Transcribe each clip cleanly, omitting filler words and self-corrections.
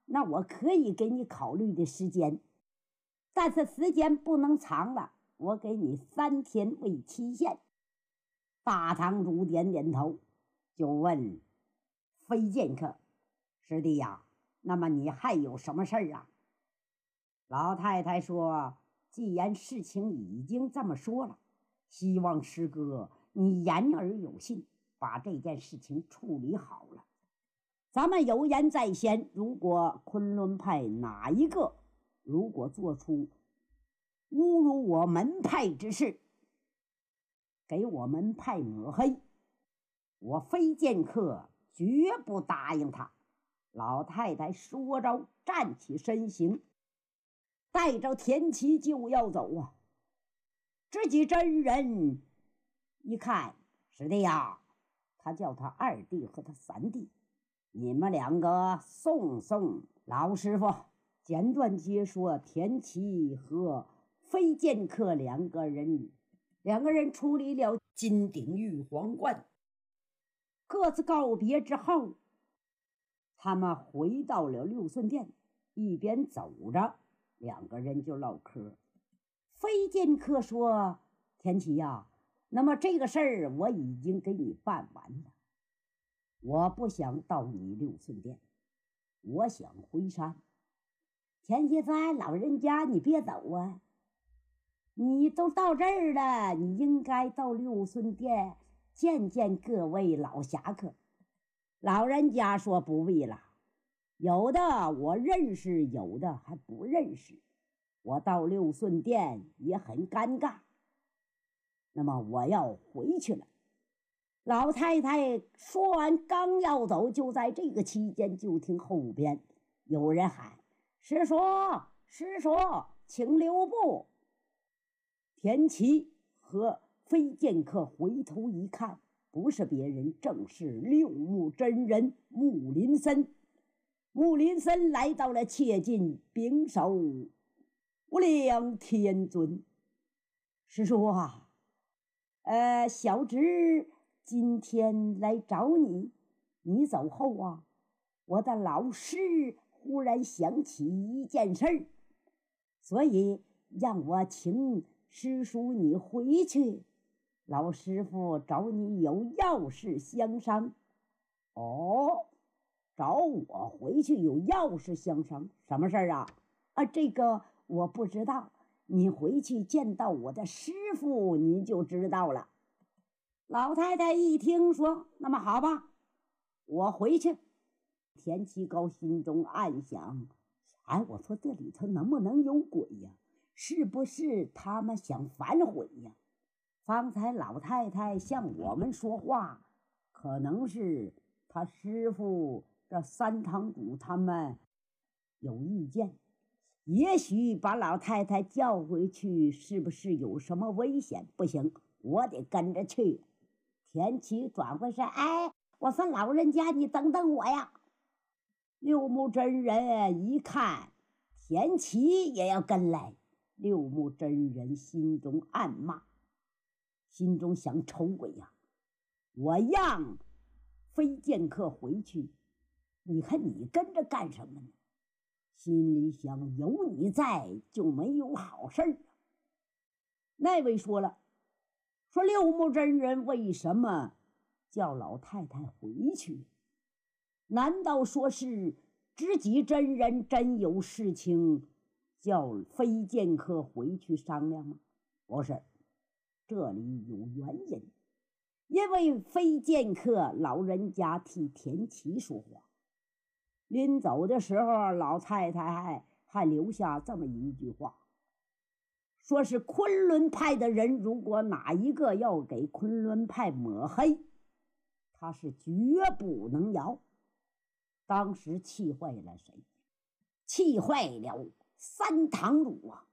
那我可以给你考虑的时间，但是时间不能长了，我给你3天为期限。大堂主点点头，就问飞剑客：师弟呀，那么你还有什么事儿啊？老太太说：既然事情已经这么说了，希望师哥你言而有信，把这件事情处理好了。咱们有言在先，如果昆仑派哪一个如果做出侮辱我门派之事，给我门派抹黑，我飞剑客绝不答应他。老太太说着站起身形，带着田七就要走啊。知己真人一看，师弟呀，他叫他2弟和他3弟，你们2个送送老师傅。简短接说，田七和飞剑客两个人处理了金鼎玉皇冠，各自告别之后，他们回到了六顺殿，一边走着，2个人就唠嗑。飞剑客说：田七呀，那么这个事儿我已经给你办完了，我不想到你六顺殿，我想回山。田七说：老人家你别走啊，你都到这儿了，你应该到六顺殿见见各位老侠客。老人家说：不必了，有的我认识，有的还不认识，我到六顺殿也很尴尬，那么我要回去了。老太太说完刚要走，就在这个期间，就听后边有人喊：师叔，师叔，请留步。田七和飞剑客回头一看，不是别人，正是六目真人木林森。木林森来到了切近，秉手无量天尊。师叔啊，小侄今天来找你，你走后啊，我的老师忽然想起一件事儿，所以让我请师叔你回去，老师傅找你有要事相商。哦，找我回去有要事相商，什么事儿啊？这个我不知道，你回去见到我的师傅你就知道了。老太太一听说，那么好吧，我回去。田七高心中暗想：我说这里头能不能有鬼呀？是不是他们想反悔呀？方才老太太向我们说话，可能是他师傅这3堂主他们有意见，也许把老太太叫回去，是不是有什么危险？不行，我得跟着去。田七转回身，我说老人家你等等我呀。六目真人一看田七也要跟来，六目真人心中暗骂，心中想：丑鬼呀，我让飞剑客回去，你看你跟着干什么呢？心里想：有你在就没有好事啊。那位说了，说六目真人为什么叫老太太回去？难道说是知己真人真有事情叫飞剑客回去商量吗？不是，这里有原因。因为飞剑客老人家替田七说话，临走的时候老太太还留下这么一句话，说是昆仑派的人如果哪一个要给昆仑派抹黑，他是绝不能饶。当时气坏了谁？气坏了3堂主啊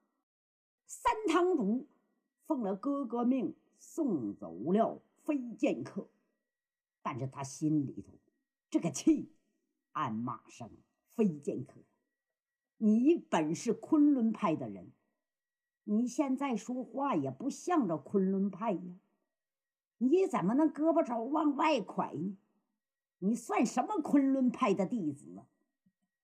！3堂主奉了哥哥命送走了飞剑客，但是他心里头这个气暗骂声：飞剑客，你本是昆仑派的人，你现在说话也不像着昆仑派呀，你怎么能胳膊肘往外拐呢？你算什么昆仑派的弟子啊？